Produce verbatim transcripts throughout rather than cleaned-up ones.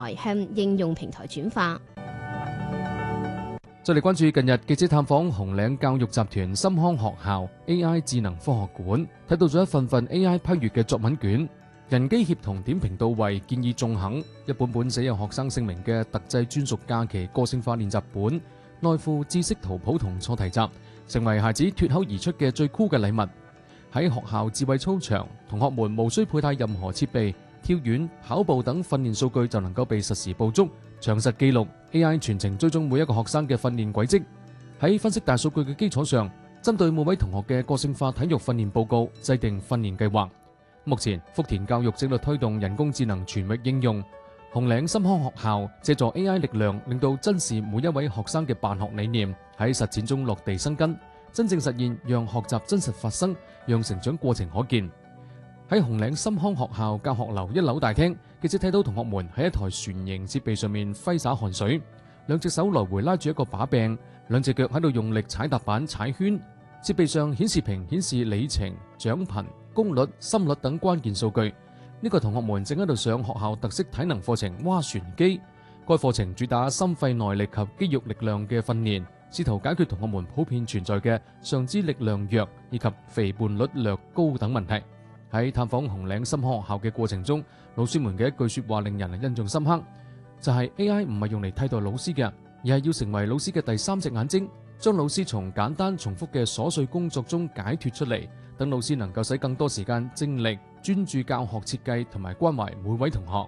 向應用平台轉化。 再嚟關注近日記者探訪紅嶺教育集團深康學校 A I 智能科學館，睇到咗一份份 A I 批閱嘅作文卷，人機協同點評到位，建議中肯，一本本寫有學生姓名嘅特製專屬假期個性化練習本，內附知識圖譜同錯題集，成為孩子脫口而出嘅最酷嘅禮物。喺學校智慧操場，同學們無需佩戴任何設備，跳遠、跑步等訓練數據就能夠被實時捕捉、詳實記錄。A I 全程追蹤每一個學生嘅訓練軌跡，喺分析大數據嘅基礎上，針對每位同學嘅個性化體育訓練報告，制定訓練計劃。目前福田教育正在推動人工智能全域應用，紅嶺深康學校借助 A I 力量，令到珍視每一位學生嘅辦學理念喺實踐中落地生根，真正實現讓學習真實發生，讓成長過程可見。喺紅嶺深康學校教學樓一樓大廳，記者睇到同學們喺一台船型設備上面揮灑汗水，兩隻手來回拉住一個把柄，兩隻腳喺度用力踩踏板踩圈。設備上顯示屏顯示里程、獎頻、功率、心率等關鍵數據。呢個同學們正喺度上學校特色體能課程划船機。該課程主打心肺耐力及肌肉力量嘅訓練，試圖解決同學們普遍存在嘅上肢力量弱以及肥胖率略高等問題。喺探訪紅嶺深康學校嘅過程中，老師們嘅一句說話令人印象深刻，就係 A I 唔係用嚟替代老師嘅，而係要成為老師嘅第三隻眼睛，將老師從簡單重複嘅瑣碎工作中解脫出嚟，等老師能夠使更多時間精力專注教學設計同埋關懷每位同學。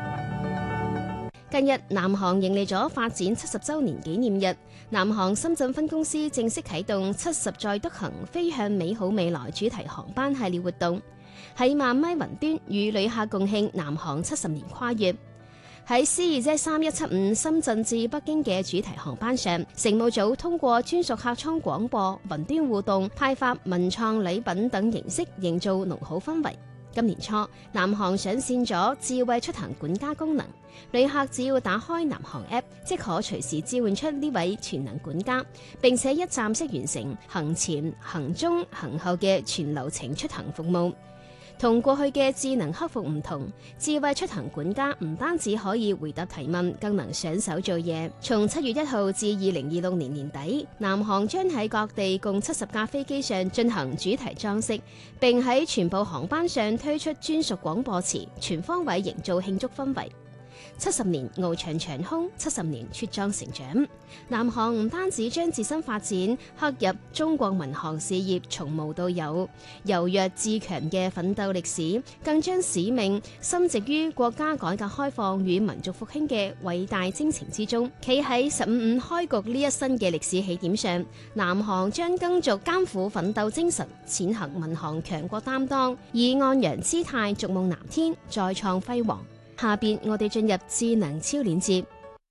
近日，南航迎嚟咗發展七十週年紀念日，南航深圳分公司正式啟動七十載德行飛向美好未來主題航班系列活動，喺萬米雲端與旅客共慶南航七十年跨越。喺 C 二 Z 三一七五深圳至北京嘅主題航班上，乘務組通過專屬客艙廣播、雲端互動、派發文創禮品等形式，營造濃好氛圍。今年初，南航上線咗智慧出行管家功能，旅客只要打開南航 App， 即可隨時召喚出呢位全能管家，並且一站式完成行前、行中、行後嘅全流程出行服務。同過去嘅智能客服唔同，智慧出行管家唔單止可以回答提問，更能上手做嘢。從七月一號至二零二六年年底，南航將喺各地共七十架飛機上進行主題裝飾，並喺全部航班上推出專屬廣播詞，全方位營造慶祝氛圍。七十年翱翔長空，七十年茁壯成長。南航唔單止將自身發展刻入中國民航事業從無到有、由弱至強嘅奮鬥歷史，更將使命深植於國家改革開放與民族復興嘅偉大征程之中。企喺十五五開局呢一新嘅歷史起點上，南航將更續艱苦奮鬥精神，踐行民航強國擔當，以昂揚姿態逐夢藍天，再創輝煌。下邊我哋進入智能超鏈接。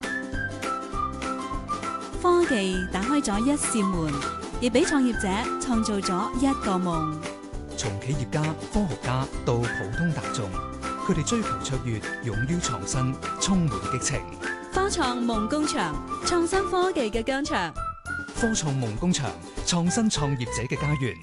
科技打開咗一扇門，亦俾創業者創造咗一個夢。 從企業家、科學家到普通大眾，佢哋追求卓越，勇於創新，充滿激情。 科創夢工場，創新科技嘅疆場。 科創夢工場，創新創業者嘅家園。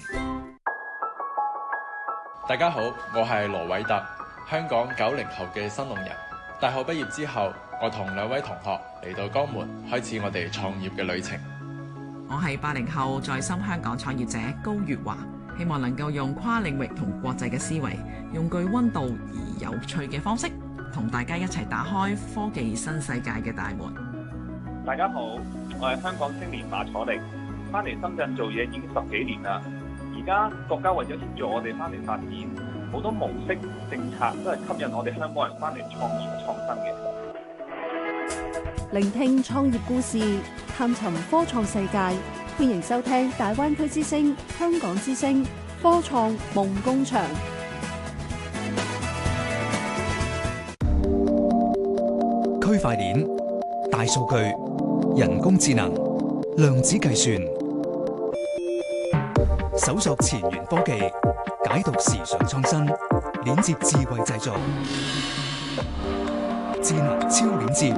大家好，我係羅偉特。香港九零後嘅新農人，大學畢業之後，我同兩位同學嚟到江門，開始我哋創業嘅旅程。 我係八零後在深香港創業者高月華，希望能夠用跨領域同國際嘅思維，用具溫度而有趣嘅方式，同大家一齊打開科技新世界嘅大門。 大家好，我係香港青年馬楚力，翻嚟深圳做嘢已經十幾年啦。而家國家為咗協助我哋翻嚟發展，好多模式政策都係吸引我哋香港人翻嚟創業創新嘅。 聆聽創業故事，探尋科創世界，歡迎收聽大灣區之聲、香港之聲科創夢工場。 區塊鏈、大數據、人工智能、量子計算，搜索前沿科技，解讀時尚創新，鏈接智慧製造，智能超鏈接。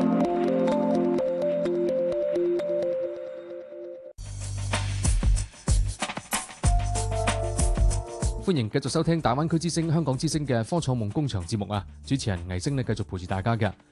歡迎繼續收聽大灣區之聲、香港之聲嘅科創夢工場節目啊！主持人魏星呢繼續陪住大家嘅。